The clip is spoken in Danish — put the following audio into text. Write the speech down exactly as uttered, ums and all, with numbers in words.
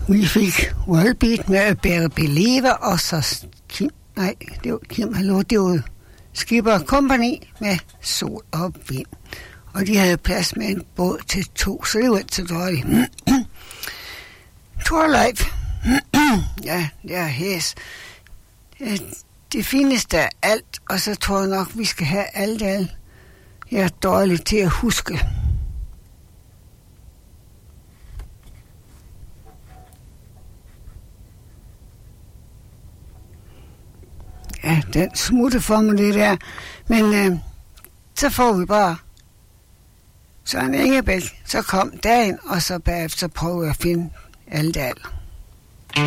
Vi fik Volbeat med Better Believe, og så Kim, nej, det var Kim, hallo, det var Skipper Company med Sol og Vind. Og de havde plads med en båd til to, så det var ikke så dårligt. Torleif, ja, det er hæs. Det fineste af alt, og så tror jeg nok, vi skal have alt alt. Jeg er dårlig til at huske. Ja, den smutte for mig det der. Men øh, så får vi bare Søren Engebæk. Så kom dagen, og så bagefter prøver jeg at finde alt alt.